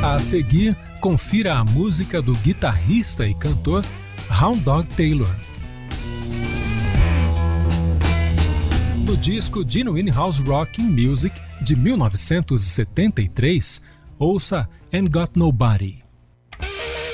A seguir, confira a música do guitarrista e cantor Hound Dog Taylor. No disco Genuine House Rockin' Music de 1973, ouça Ain't Got Nobody.